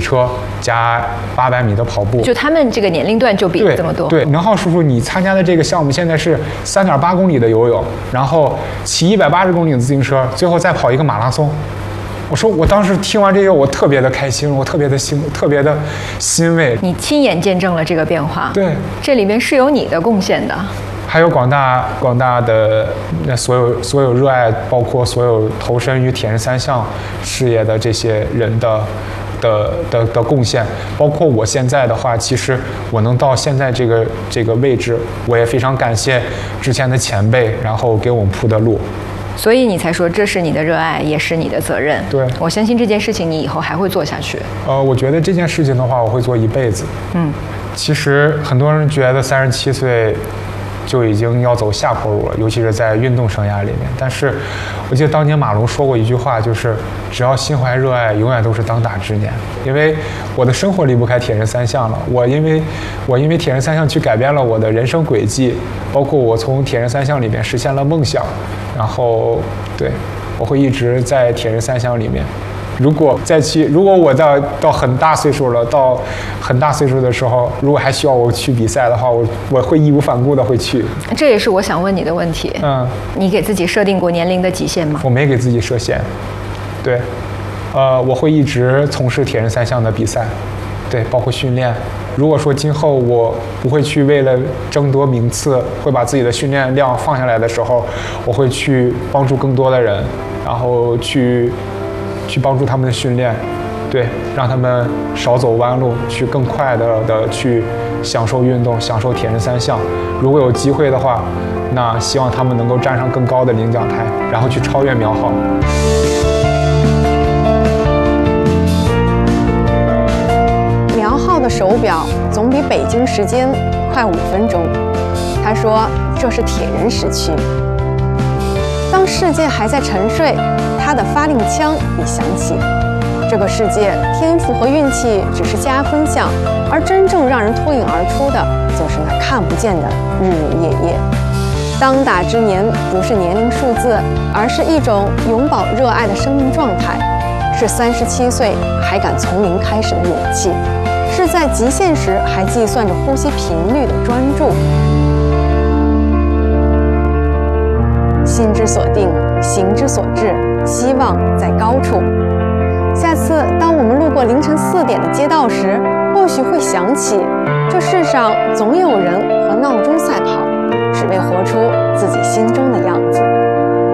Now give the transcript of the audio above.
车加800米的跑步。 就他们这个年龄段就比这么多。 对，宁浩叔叔，你参加的这个项目现在是3.8公里的游泳，然后骑180公里的自行车，最后再跑一个马拉松。我当时听完这个，我特别的开心，我特别的欣慰。 你亲眼见证了这个变化， 对， 这里面是有你的贡献的， 还有广大的所有热爱，包括所有投身于铁人三项事业的这些人的贡献，包括我现在的话，其实我能到现在这个位置，我也非常感谢之前的前辈，然后给我们铺的路。 所以你才说这是你的热爱，也是你的责任。 对， 我相信这件事情你以后还会做下去。 我觉得这件事情的话，我会做一辈子。其实很多人觉得37岁就已经要走下坡路了，尤其是在运动生涯里面。但是我记得当年马龙说过一句话，就是只要心怀热爱，永远都是当打之年。因为我的生活离不开铁人三项了，我因为铁人三项去改变了我的人生轨迹，包括我从铁人三项里面实现了梦想。然后，对，我会一直在铁人三项里面。如果我到很大岁数了，到很大岁数的时候，如果还需要我去比赛的话，我会义无反顾的会去。 这也是我想问你的问题。你给自己设定过年龄的极限吗？ 我没给自己设限。对，我会一直从事铁人三项的比赛，对，包括训练。如果说今后我不会去为了争夺名次，会把自己的训练量放下来的时候，我会去帮助更多的人，然后去帮助他们的训练，对，让他们少走弯路，去更快的去享受运动，享受铁人三项。如果有机会的话，那希望他们能够站上更高的领奖台，然后去超越苗浩。 苗浩的手表总比北京时间快5分钟。他说这是铁人时区。当世界还在沉睡，他的发令枪已响起。这个世界，天赋和运气只是加分项，而真正让人脱颖而出的，就是那看不见的日日夜夜。当打之年不是年龄数字，而是一种永葆热爱的生命状态，是37岁还敢从零开始的勇气，是在极限时还计算着呼吸频率的专注。心之所定，行之所至，希望在高处。下次当我们路过凌晨4点的街道时，或许会想起，这世上总有人和闹钟赛跑，只为活出自己心中的样子。